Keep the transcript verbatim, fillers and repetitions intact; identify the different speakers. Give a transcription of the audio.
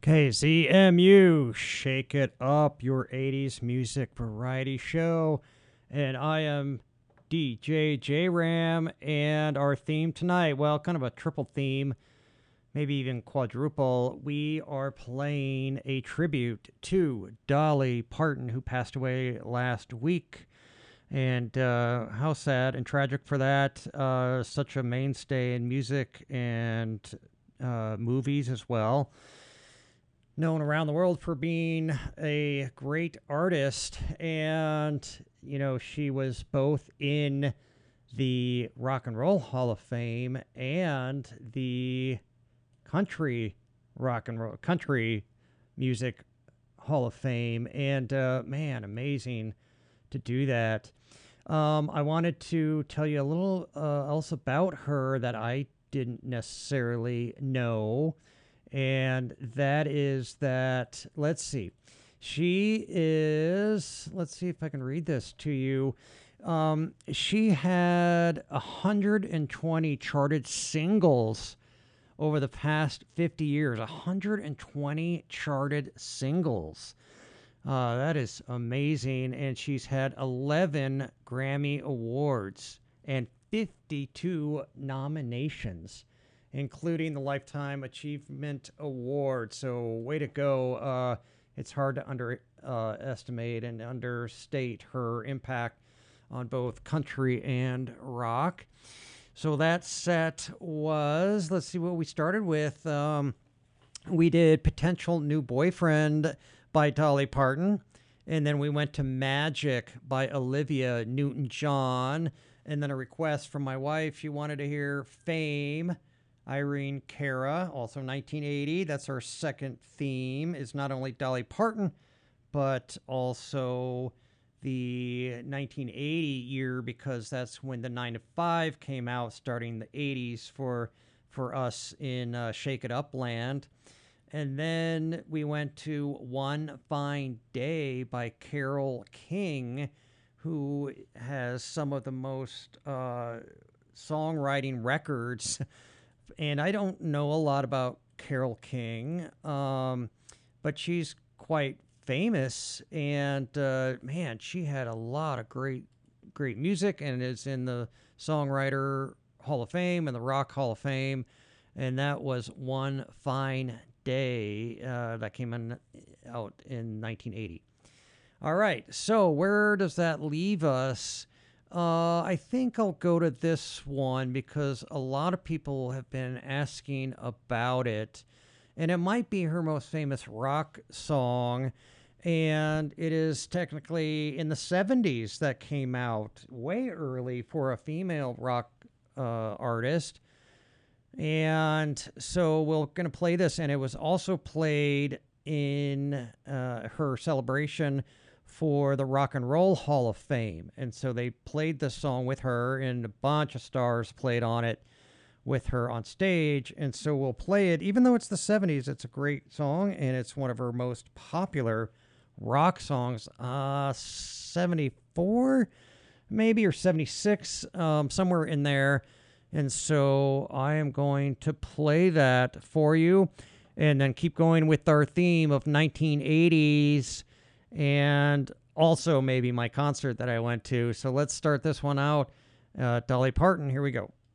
Speaker 1: K Z M U, Shake It Up, your eighties music variety show. And I am D J J Ram, and our theme tonight, well, kind of a triple theme, maybe even quadruple. We are playing a tribute to Dolly Parton, who passed away last week. And uh, how sad and tragic for that. Uh, such a mainstay in music and uh, movies as well, known around the world for being a great artist. And, you know, she was both in the Rock and Roll Hall of Fame and the country rock and roll country music Hall of Fame. And, uh, man, amazing to do that. Um, I wanted to tell you a little uh, else about her that I didn't necessarily know. And that is that, let's see, she is, let's see if I can read this to you. Um, she had one hundred twenty charted singles over the past fifty years. one hundred twenty charted singles. Uh, that is amazing. And she's had eleven Grammy Awards and fifty-two nominations, including the Lifetime Achievement Award. So way to go. Uh, it's hard to underestimate uh, and understate her impact on both country and rock. So that set was, let's see what we started with. Um, we did Potential New Boyfriend by Dolly Parton. And then we went to Magic by Olivia Newton-John. And then a request from my wife. She wanted to hear Fame, Irene Cara, also nineteen eighty. That's our second theme, is not only Dolly Parton, but also the nineteen eighty year, because that's when the nine to five came out, starting the eighties for, for us in uh, Shake It Up land. And then we went to One Fine Day by Carole King, who has some of the most uh, songwriting records. And I don't know a lot about Carole King, um, but she's quite famous. And uh, man, she had a lot of great, great music, and is in the Songwriter Hall of Fame and the Rock Hall of Fame. And that was One Fine Day uh, that came in, out in nineteen eighty. All right, so where does that leave us? Uh, I think I'll go to this one because a lot of people have been asking about it. And it might be her most famous rock song. And it is technically in the seventies that came out, way early for a female rock uh, artist. And so we're going to play this. And it was also played in uh, her celebration for the Rock and Roll Hall of Fame. And so they played the song with her, and a bunch of stars played on it with her on stage. And so we'll play it. Even though it's the seventies, it's a great song, and it's one of her most popular rock songs. Uh, seventy-four, maybe, or seventy-six, um, somewhere in there. And so I am going to play that for you, and then keep going with our theme of nineteen eighties, and also maybe my concert that I went to. So let's start this one out. Uh, Dolly Parton, here we go.